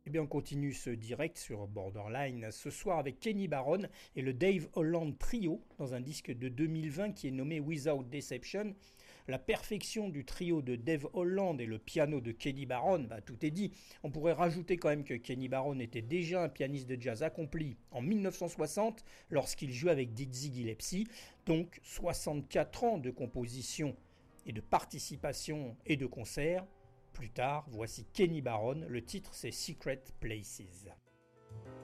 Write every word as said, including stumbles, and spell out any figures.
Eh bien, on continue ce direct sur Borderline ce soir avec Kenny Barron et le Dave Holland Trio dans un disque de deux mille vingt qui est nommé Without Deception. La perfection du trio de Dave Holland et le piano de Kenny Barron, bah, tout est dit. On pourrait rajouter quand même que Kenny Barron était déjà un pianiste de jazz accompli en dix-neuf cent soixante lorsqu'il jouait avec Dizzy Gillespie, donc soixante-quatre ans de composition et de participation et de concert. Plus tard, voici Kenny Barron, le titre c'est Secret Places.